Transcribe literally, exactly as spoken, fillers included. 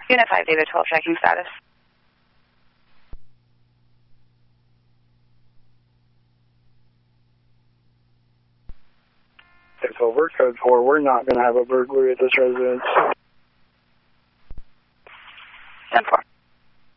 Unit five, David twelve, checking status. It's over. Code four, we're not going to have a burglary at this residence.